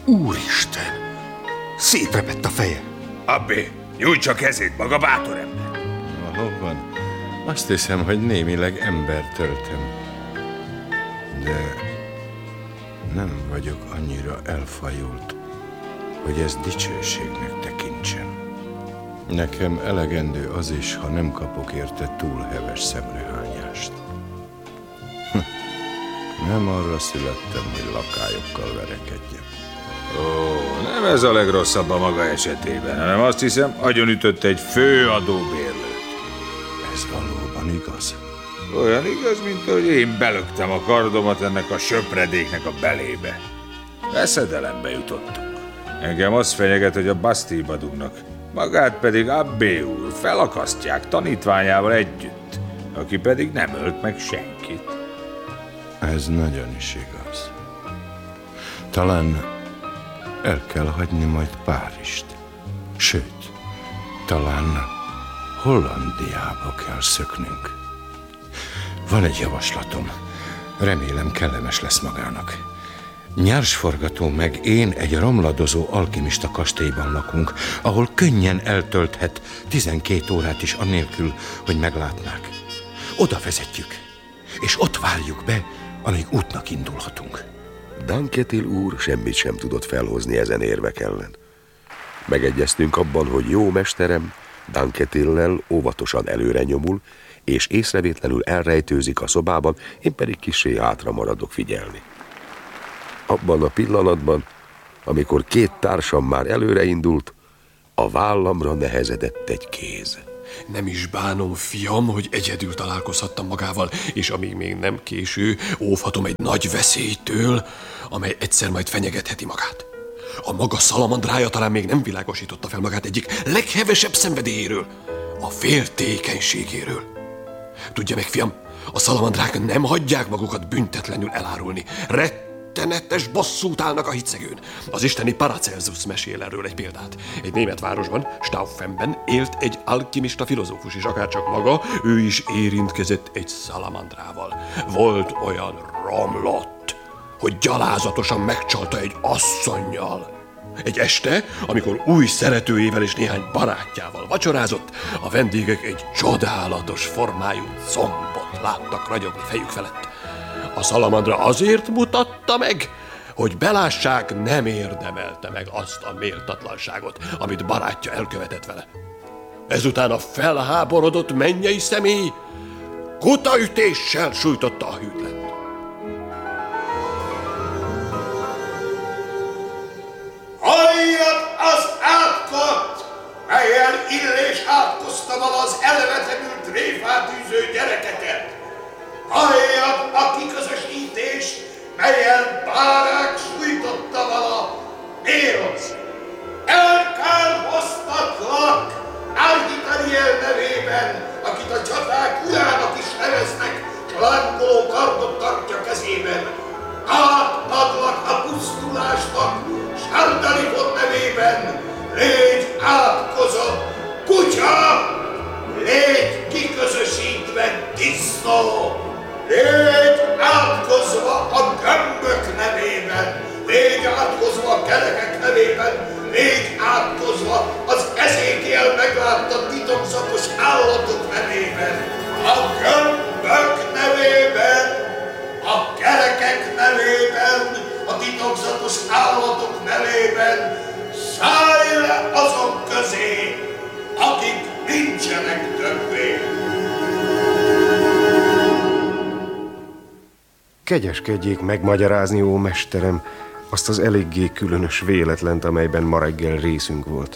Úristen! Szétrepett a feje. Abbé, nyújts a kezét, maga bátor ember. Valóban, azt hiszem, hogy némileg embert töltöm. De nem vagyok annyira elfajult, hogy ezt dicsőségnek tekintsem. Nekem elegendő az is, ha nem kapok érte túl heves szemrehányást. Nem arra születtem, hogy lakályokkal verekedjem. Ó, nem ez a legrosszabb a maga esetében, hanem azt hiszem, agyonütött egy főadóbérlőt. Ez valóban igaz? Olyan igaz, mint hogy én belöktem a kardomat ennek a söpredéknek a belébe. Veszedelembe jutottunk. Engem az fenyeget, hogy a Bastille-ba dugnak. Magát pedig Abbé úr felakasztják tanítványával együtt, aki pedig nem ölt meg senkit. Ez nagyon is igaz. Talán el kell hagyni majd Párizst. Sőt, talán Hollandiába kell szöknünk. Van egy javaslatom. Remélem kellemes lesz magának. Nyársforgató meg én egy romladozó alkimista kastélyban lakunk, ahol könnyen eltölthet 12 órát is annélkül, hogy meglátnák. Oda vezetjük, és ott várjuk be, amíg útnak indulhatunk. Danketil úr semmit sem tudott felhozni ezen érvek ellen. Megegyeztünk abban, hogy jó mesterem Danketillel óvatosan előre nyomul, és észrevétlenül elrejtőzik a szobában, én pedig kissé hátra maradok figyelni. Abban a pillanatban, amikor két társam már előreindult, a vállamra nehezedett egy kéz. Nem is bánom, fiam, hogy egyedül találkozhattam magával, és amíg még nem késő, óvhatom egy nagy veszélytől, amely egyszer majd fenyegetheti magát. A maga szalamandrája talán még nem világosította fel magát egyik leghevesebb szenvedélyéről, a féltékenységéről. Tudja meg, fiam, a szalamandrák nem hagyják magukat büntetlenül elárulni. Rettenetes bosszút állnak a hitszegőn. Az isteni Paracelsus mesél erről egy példát. Egy német városban, Stauffenben élt egy alkimista filozófus, és akárcsak maga, ő is érintkezett egy szalamandrával. Volt olyan romlott, hogy gyalázatosan megcsalta egy asszonnyal. Egy este, amikor új szeretőjével és néhány barátjával vacsorázott, a vendégek egy csodálatos formájú combot láttak ragyogni fejük felett. A szalamandra azért mutatta meg, hogy belássák, nem érdemelte meg azt a méltatlanságot, amit barátja elkövetett vele. Ezután a felháborodott mennyei személy kutaütéssel sújtotta a hűtlen. Halljad az átkot, melyen Illés átkozta vala az elvetemült tréfát űző gyerekeket! Halljad a kiközösítést, melyen bárák sújtotta vala Néroz! Elkárhoztatlak Architariel nevében, akit a csaták urának is neveznek, s a lángoló kardot tartja kezében. Átadlak a pusztulásnak, Sardalifot nevében, légy átkozott kutya, légy kiközösítve disznó, légy átkozva a gömbök nevében, légy átkozva a kerekek nevében, légy átkozva az Ezékiel meglátta titokzatos állatok nevében, a gömbök nevében, a kerekek nevében, a titokzatos állatok nevében, szállj le azok közé, akik nincsenek többé. Kegyeskedjék megmagyarázni, ó mesterem, azt az eléggé különös véletlent, amelyben ma reggel részünk volt.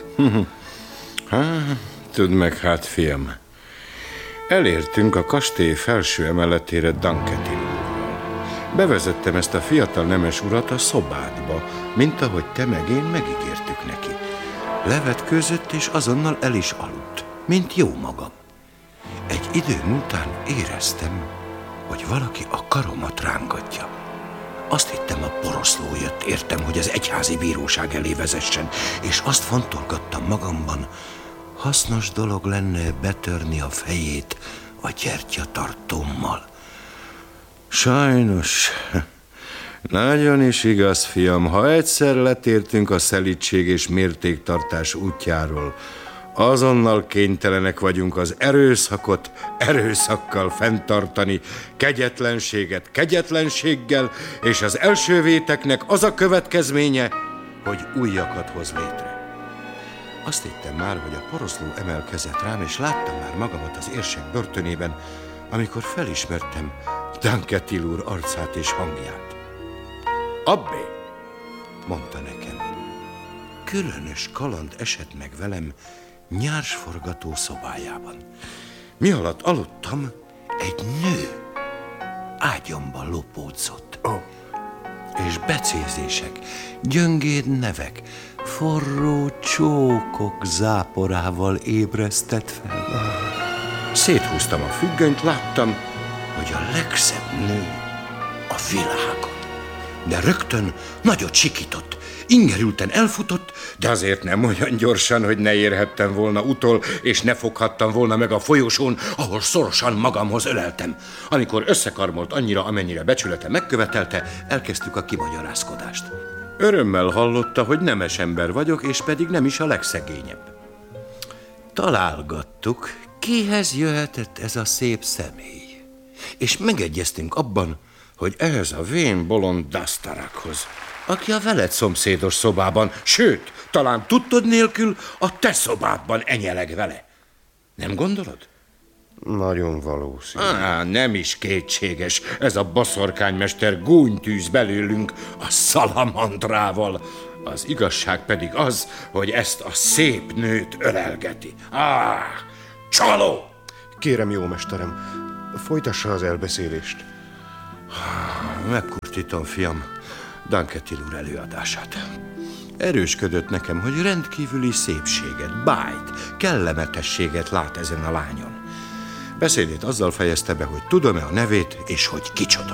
Tudd meg hát, fiam, elértünk a kastély felső emeletére Danketil. Bevezettem ezt a fiatal nemes urat a szobádba, mint ahogy te meg én megígértük neki. Levetkőzött és azonnal el is aludt, mint jó magam. Egy idő múltán éreztem, hogy valaki a karomat rángatja. Azt hittem, a poroszló jött, értem, hogy az egyházi bíróság elé vezessen, és azt fontolgattam magamban, hasznos dolog lenne betörni a fejét a gyertyatartómmal. Sajnos Nagyon is igaz, fiam, ha egyszer letértünk a szelídség és mértéktartás útjáról, azonnal kénytelenek vagyunk az erőszakot erőszakkal fenntartani, kegyetlenséget kegyetlenséggel, és az első véteknek az a következménye, hogy újakat hoz létre. Azt hittem már, hogy a poroszló emelkezett rám, és láttam már magamat az érsek börtönében, amikor felismertem Danketil úr arcát és hangját. Abbé, mondta nekem, különös kaland esett meg velem nyársforgató szobájában. Mi alatt aludtam, egy nő ágyamban lopódzott. És becézések, gyöngéd nevek, forró csókok záporával ébresztett fel. Széthúztam a függönyt, láttam, hogy a legszebb nő a világon. De rögtön nagyot sikított, ingerülten elfutott, de azért nem olyan gyorsan, hogy ne érhettem volna utol, és ne foghattam volna meg a folyosón, ahol szorosan magamhoz öleltem. Amikor összekarmolt annyira, amennyire becsülete megkövetelte, elkezdtük a kimagyarázkodást. Örömmel hallotta, hogy nemes ember vagyok, és pedig nem is a legszegényebb. Találgattuk, kihez jöhetett ez a szép személy, és megegyeztünk abban, hogy ehhez a vén bolond Dastarakhoz, aki a veled szomszédos szobában, sőt, talán tudtod nélkül a te szobádban enyeleg vele. Nem gondolod? Nagyon valószínű. Nem is kétséges. Ez a baszorkánymester gúnytűz belőlünk a szalamandrával. Az igazság pedig az, hogy ezt a szép nőt ölelgeti. Csaló! Kérem, jó mesterem, folytassa az elbeszélést. Megkurtítom, fiam, Danketil úr előadását. Erősködött nekem, hogy rendkívüli szépséget, bájt, kellemetességet lát ezen a lányon. Beszédét azzal fejezte be, hogy tudom-e a nevét, és hogy kicsoda.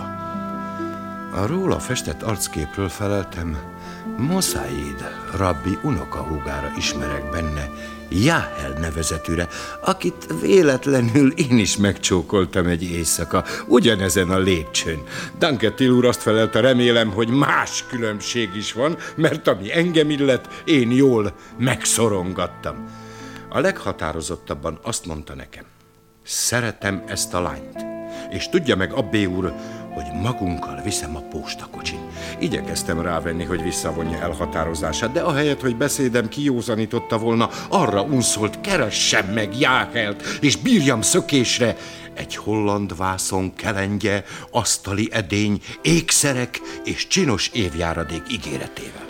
A róla festett arcképről feleltem, Mosaid rabbi unokahúgára ismerek benne, Jáhel nevezetűre, akit véletlenül én is megcsókoltam egy éjszaka, ugyanezen a lépcsőn. Danketil úr azt felelte, remélem, hogy más különbség is van, mert ami engem illet, én jól megszorongattam. A leghatározottabban azt mondta nekem, szeretem ezt a lányt, és tudja meg, abbé úr, hogy magunkkal viszem a postakocsin. Igyekeztem rávenni, hogy visszavonja elhatározását, de ahelyett, hogy beszédem kijózanította volna, arra unszolt, keressem meg Jáhelt, és bírjam szökésre egy holland vászon kelengye, asztali edény, ékszerek és csinos évjáradék ígéretével.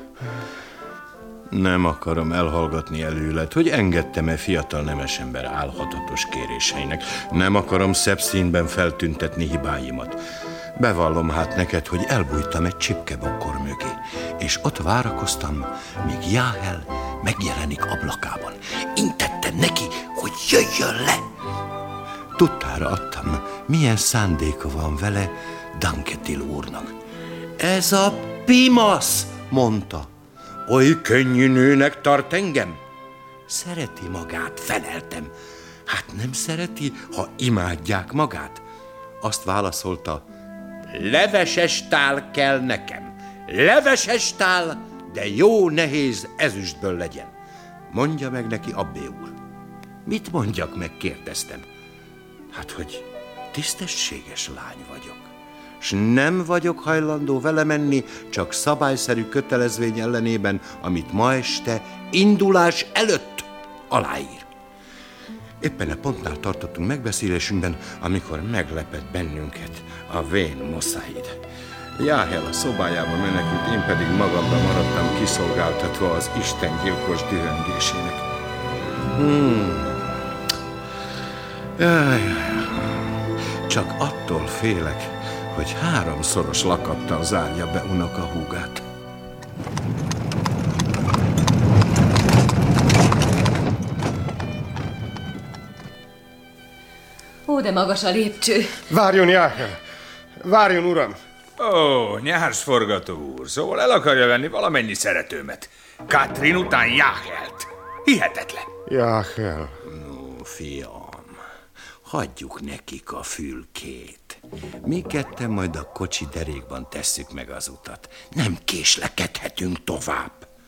Nem akarom elhallgatni előled, hogy engedtem-e fiatal nemesember álhatatos kéréseinek. Nem akarom szebb színben feltüntetni hibáimat. Bevallom hát neked, hogy elbújtam egy csipkebokor mögé, és ott várakoztam, míg Jáhel megjelenik ablakában. Intettem neki, hogy jöjjön le. Tudtára adtam, milyen szándéka van vele Danketil úrnak. Ez a pimasz, mondta. Oly könnyű nőnek tart engem? Szereti magát, feleltem. Hát nem szereti, ha imádják magát? Azt válaszolta, leveses tál kell nekem. Leveses tál, de jó nehéz ezüstből legyen. Mondja meg neki, abbé úr. Mit mondjak meg, kérdeztem. Hát, hogy tisztességes lány vagyok, s nem vagyok hajlandó vele menni, csak szabályszerű kötelezvény ellenében, amit ma este indulás előtt aláír. Éppen a pontnál tartottunk megbeszélésünkben, amikor meglepett bennünket a vén Mosaid. Jáhel a szobájába menekült, én pedig magamra maradtam kiszolgáltatva az istengyilkos dühöngésének. Csak attól félek, hogy 3-szoros lakattal zárja be unokahúgát. Ó, de magas a lépcső. Várjon, Jáhel! Várjon, uram! Ó, nyársforgató úr, szóval el akarja venni valamennyi szeretőmet. Katrin után Jáhelt. Hihetetlen. Jáhel. No, fiam, hagyjuk nekik a fülkét. Mi ketten majd a kocsi derékban tesszük meg az utat. Nem késlekedhetünk tovább.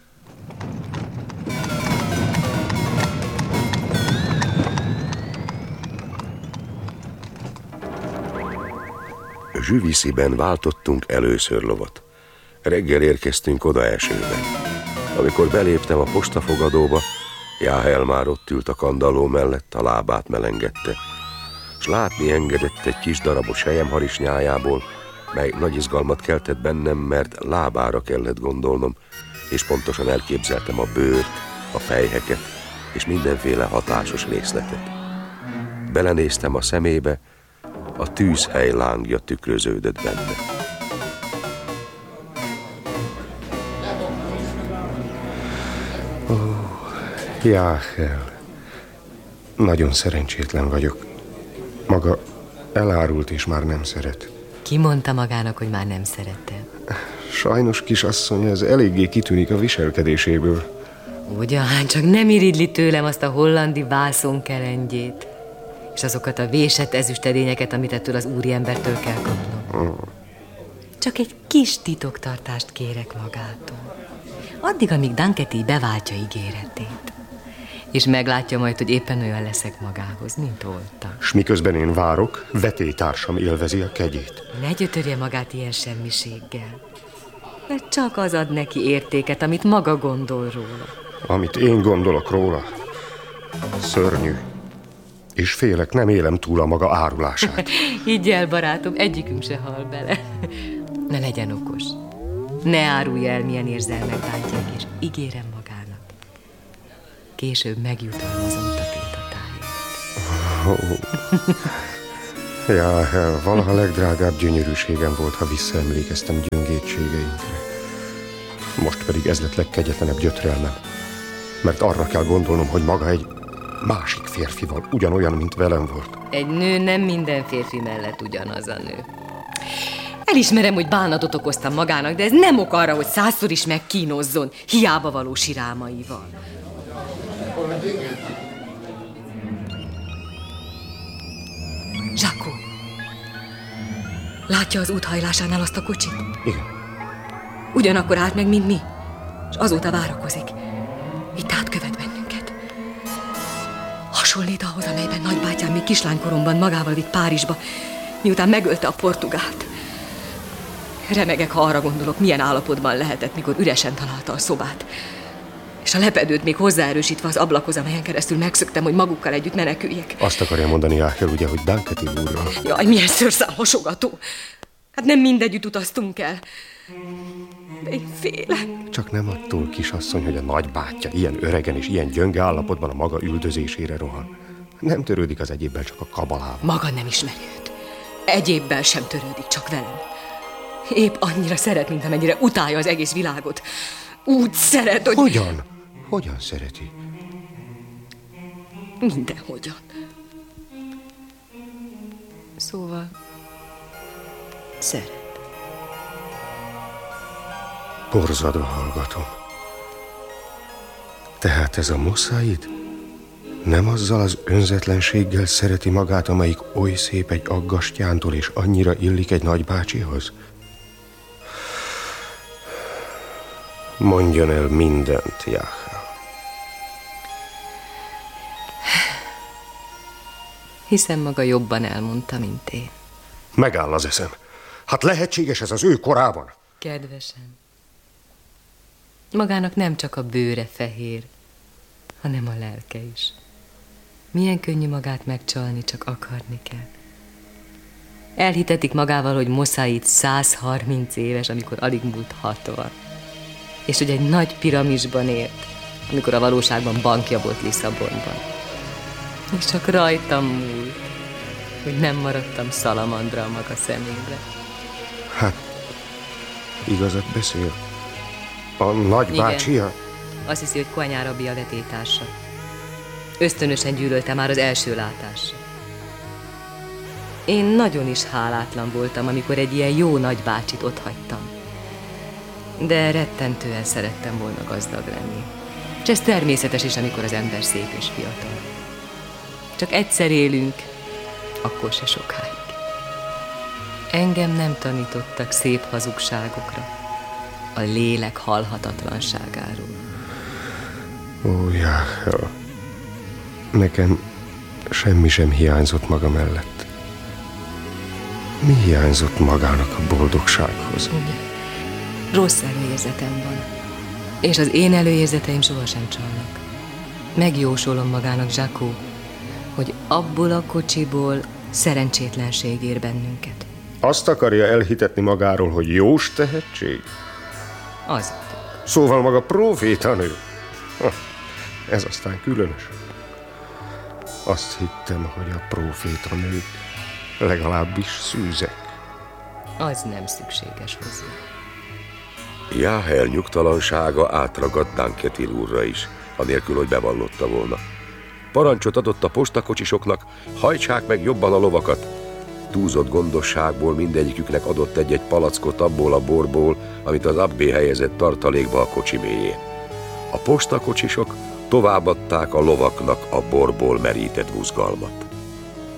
Zsüvisziben váltottunk először lovat. Reggel érkeztünk oda esőbe. Amikor beléptem a postafogadóba, Jáhel már ott ült a kandalló mellett, a lábát melengette, s látni engedett egy kis darabot selyemharisnyájából, mely nagy izgalmat keltett bennem, mert lábára kellett gondolnom, és pontosan elképzeltem a bőrt, a pelyheket, és mindenféle hatásos részletet. Belenéztem a szemébe, a tűzhely lángja tükröződött benne. Jáhel, nagyon szerencsétlen vagyok. Maga elárult és már nem szeret. Ki mondta magának, hogy már nem szerette? Sajnos, kisasszony, ez eléggé kitűnik a viselkedéséből. Ugyan, csak nem iridli tőlem azt a hollandi vászonkerendjét, és azokat a vésett ezüstedényeket, amit ettől az úriembertől kell kapnom. Csak egy kis titoktartást kérek magától. Addig, amíg Danketi beváltja ígéretét. És meglátja majd, hogy éppen olyan leszek magához, mint voltam. S miközben én várok, vetélytársam élvezi a kegyét. Ne gyötörje magát ilyen semmiséggel. Mert csak az ad neki értéket, amit maga gondol róla. Amit én gondolok róla, szörnyű. És félek, nem élem túl a maga árulását. Higgy el, barátom, egyikünk se hal bele. Ne legyen okos. Ne árulj el, milyen érzelmek bántják, és ígérem magának. Később megjutalmazom tekintetáért. Jáhel, valaha legdrágább gyönyörűségem volt, ha visszaemlékeztem gyöngétségeinkre. Most pedig ez lett legkegyetlenebb gyötrelmem. Mert arra kell gondolnom, hogy maga egy másik férfival ugyanolyan, mint velem volt. Egy nő nem minden férfi mellett ugyanaz a nő. Elismerem, hogy bánatot okoztam magának, de ez nem ok arra, hogy 100-szor is megkínozzon, hiába való sirámaival. Zsákó, látja az úthajlásánál azt a kocsit? Igen. Ugyanakkor állt meg, mint mi, és azóta várakozik. Itt átkövet bennünket. Hasonlít ahhoz, amelyben nagybátyám még kislánykoromban magával vitt Párizsba, miután megölte a portugált. Remegek, ha arra gondolok, milyen állapotban lehetett, mikor üresen találta a szobát. És a lepedőt még hozzáerősítve az ablakhoz, amelyen keresztül megszöktem, hogy magukkal együtt meneküljek. Azt akarja mondani, Jáhel, ugye, hogy Danketi úrral. Jaj, milyen szőrszálhasogató. Hát nem mindegyütt utaztunk el. De én félek. Csak nem attól, kisasszony, hogy a nagybátyja ilyen öregen és ilyen gyönge állapotban a maga üldözésére rohan. Nem törődik az egyébbel, csak a kabalával. Maga nem ismeri őt. Egyébbel sem törődik, csak velem. Épp annyira szeret, mint amennyire utálja az egész világot. Úgy szeret, hogy... Hogyan? Hogyan szereti? Mindenhogyan. Szóval... szeret. Borzadva hallgatom. Tehát ez a Moszáid nem azzal az önzetlenséggel szereti magát, amelyik oly szép egy aggastyántól, és annyira illik egy nagybácsihoz? Mondjon el mindent, Jáhel. Hiszen maga jobban elmondta, mint én. Megáll az eszem. Hát lehetséges ez az ő korában? Kedvesem, magának nem csak a bőre fehér, hanem a lelke is. Milyen könnyű magát megcsalni, csak akarni kell. Elhitetik magával, hogy Moszáid 130 éves, amikor alig múlt 60. És hogy egy nagy piramisban élt, amikor a valóságban bankja volt Lisszabonban. És csak rajtam múlt, hogy nem maradtam szalamandra a maga szemébe. Hát, igazat beszél. A nagybácsia? Azt hiszi, hogy Koanyá rabbi a vetélytársa. Ösztönösen gyűlölte már az első látásra. Én nagyon is hálátlan voltam, amikor egy ilyen jó nagybácsit otthagytam. De rettentően szerettem volna gazdag lenni. És ez természetes is, amikor az ember szép és fiatal. Csak egyszer élünk, akkor se sokáig. Engem nem tanítottak szép hazugságokra, a lélek halhatatlanságáról. Ó, Jáhel, nekem semmi sem hiányzott maga mellett. Mi hiányzott magának a boldogsághoz? Ugye, rossz előérzetem van, és az én előérzeteim sohasem csalnak. Megjósolom magának, Jacó, hogy abból a kocsiból szerencsétlenség ér bennünket. Azt akarja elhitetni magáról, hogy jós tehetség? Az. Szóval maga profétanő. Ez aztán különös. Azt hittem, hogy a profétanők legalábbis szűzek. Az nem szükséges hozzá. Jáhel nyugtalansága átragadt Danketil úrra is, anélkül, hogy bevallotta volna. Parancsot adott a postakocsisoknak, hajtsák meg jobban a lovakat. Túlzott gondosságból mindegyiküknek adott egy-egy palackot abból a borból, amit az abbé helyezett tartalékba a kocsi mélyén. A postakocsisok továbbadták a lovaknak a borból merített buzgalmat.